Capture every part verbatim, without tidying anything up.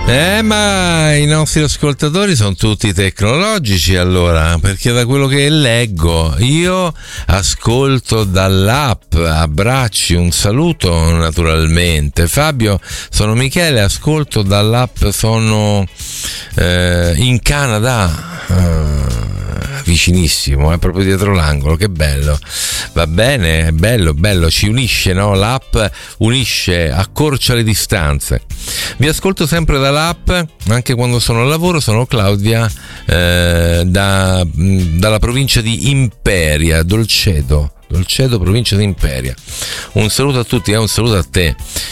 Eh, ma i nostri ascoltatori sono tutti tecnologici, allora, perché da quello che leggo io ascolto dall'app. Abbracci, un saluto naturalmente. Fabio, sono Michele, ascolto dall'app, sono eh, in Canada. Uh, vicinissimo, è proprio dietro l'angolo, che bello, va bene, è bello, bello, ci unisce, no? L'app unisce, accorcia le distanze. Vi ascolto sempre dall'app, anche quando sono al lavoro. Sono Claudia, eh, da, dalla provincia di Imperia, Dolcedo. Dolcedo, provincia di Imperia. Un saluto a tutti e eh, un saluto a te.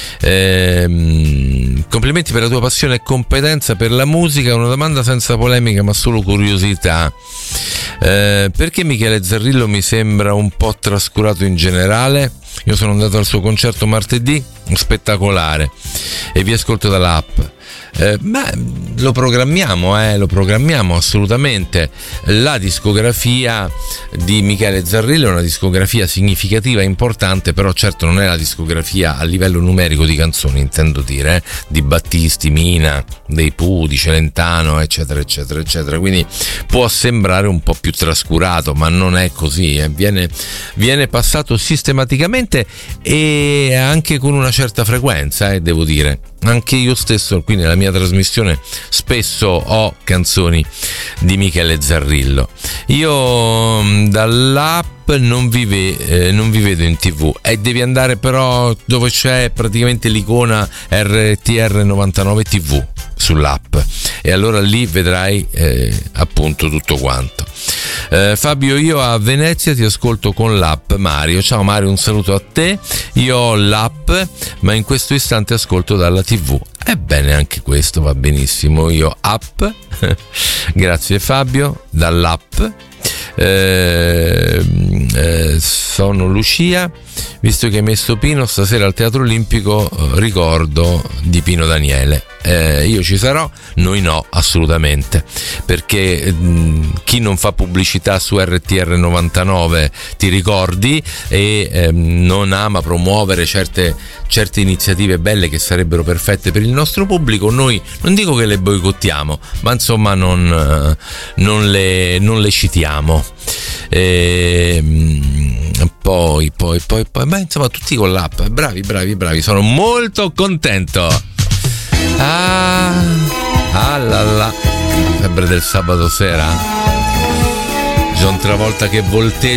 Eh, complimenti per la tua passione e competenza per la musica. Una domanda senza polemica ma solo curiosità. Eh, perché Michele Zarrillo mi sembra un po' trascurato in generale? Io sono andato al suo concerto martedì, spettacolare, e vi ascolto dall'app. Eh, ma lo programmiamo, eh, lo programmiamo assolutamente. La discografia di Michele Zarrillo è una discografia significativa, importante, però certo non è la discografia a livello numerico di canzoni, intendo dire, eh, di Battisti, Mina, dei Pooh, di Celentano, eccetera, eccetera, eccetera. Quindi può sembrare un po' più trascurato, ma non è così, eh. viene, viene passato sistematicamente e anche con una certa frequenza, eh, devo dire. Anche io stesso qui nella mia trasmissione spesso ho canzoni di Michele Zarrillo. Io dall'app non vi, ve, eh, non vi vedo in tv, e devi andare però dove c'è praticamente l'icona R T R novantanove tivù sull'app, e allora lì vedrai eh, appunto tutto quanto. Eh, Fabio, io a Venezia ti ascolto con l'app. Mario, ciao Mario, un saluto a te. Io ho l'app, ma in questo istante ascolto dalla tivù. Ebbene, anche questo va benissimo. Io app, grazie Fabio, dall'app. Eh, eh, sono Lucia. Visto che hai messo Pino stasera al Teatro Olimpico, eh, ricordo di Pino Daniele. Eh, io ci sarò, noi no, assolutamente, perché mh, chi non fa pubblicità su R T R novantanove, ti ricordi, e eh, non ama promuovere certe, certe iniziative belle che sarebbero perfette per il nostro pubblico, noi non dico che le boicottiamo, ma insomma non, eh, non, le, non le citiamo. E, mh, poi, poi, poi, poi, ma insomma tutti con l'app, bravi, bravi, bravi, sono molto contento. Ah, ah là là, febbre del sabato sera, John Travolta che volteggia